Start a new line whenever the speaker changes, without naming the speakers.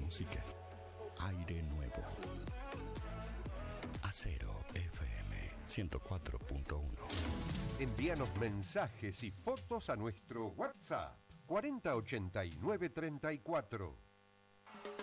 música. Aire nuevo. Acero FM 104.1.
Envíanos mensajes y fotos a nuestro WhatsApp 408934.